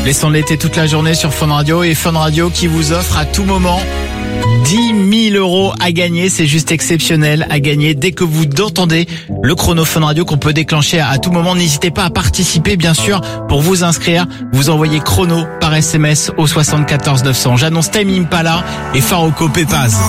Les sons de l'été toute la journée sur Fun Radio et Fun Radio qui vous offre à tout moment 10 000 euros à gagner. C'est juste exceptionnel à gagner dès que vous entendez le chrono Fun Radio qu'on peut déclencher à tout moment. N'hésitez pas à participer, bien sûr. Pour vous inscrire, vous envoyez chrono par SMS au 74 900. J'annonce Tame Impala et Faroko Pepaz.